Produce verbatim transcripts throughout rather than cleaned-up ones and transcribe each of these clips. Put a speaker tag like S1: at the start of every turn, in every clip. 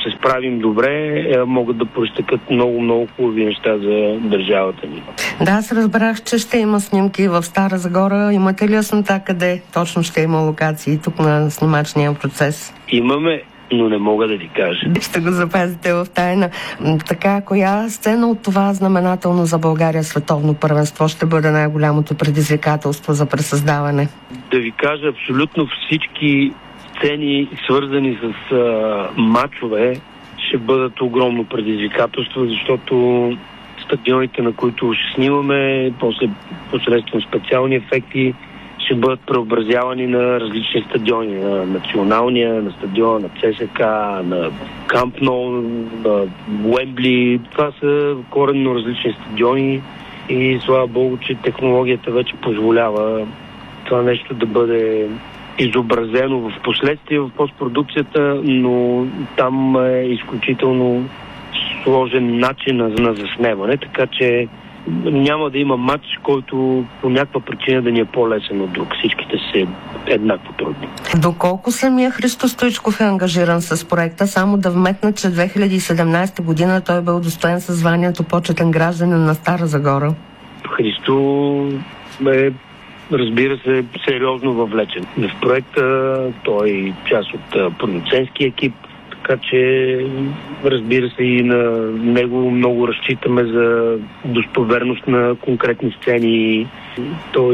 S1: се справим добре, могат да проистекат много-много хубави неща за държавата ни.
S2: Да, аз разбрах, че ще има снимки в Стара Загора. Имате ли яснота къде точно ще има локации тук на снимачния процес?
S1: Имаме, но не мога да ти кажа.
S2: Ще го запазите в тайна. Така, коя сцена от това знаменателно за България световно първенство ще бъде най-голямото предизвикателство за пресъздаване?
S1: Да ви кажа, абсолютно всички сцени, свързани с а, мачове, ще бъдат огромно предизвикателство, защото стадионите, на които ще снимаме, после посредством специални ефекти, ще бъдат преобразявани на различни стадиони. На националния, на стадиона, на ЦСК, на Камп Ноу, на Уембли. Това са коренно различни стадиони и слава Богу, че технологията вече позволява това нещо да бъде изобразено в последствие в постпродукцията, но там е изключително сложен начин на заснемане, така че няма да има матч, който по някаква причина да ни е по-лесен от друг. Всичките са еднакво трудни.
S2: Доколко самия Христо Стоичков е ангажиран с проекта? Само да вметна, че две хиляди и седемнадесета година той бе удостоен със званието почетен гражданин на Стара Загора.
S1: Христо е, разбира се, сериозно въвлечен в проекта. Той е част от продуцентския екип, така че, разбира се, и на него много разчитаме за достоверност на конкретни сцени. Той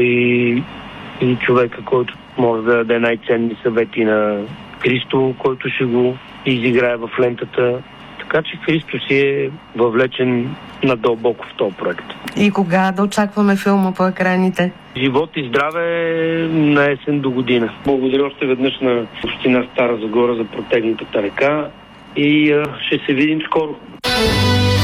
S1: е човека, който може да даде най-ценни съвети на Христо, който ще го изиграе в лентата. Така че Христо си е въвлечен надълбоко в този проект.
S2: И кога да очакваме филма по екраните?
S1: Живот и здраве на есен до година. Благодаря още веднъж на община Стара Загора за протегнатата ръка и а, ще се видим скоро.